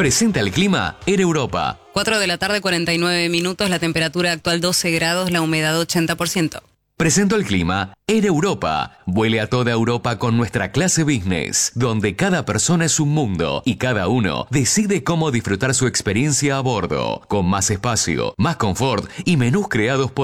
Presenta el clima Air Europa. 4 de la tarde, 49 minutos, la temperatura actual 12 grados, la humedad 80%. Presento el clima Air Europa. Vuele a toda Europa con nuestra clase business, donde cada persona es un mundo y cada uno decide cómo disfrutar su experiencia a bordo, con más espacio, más confort y menús creados por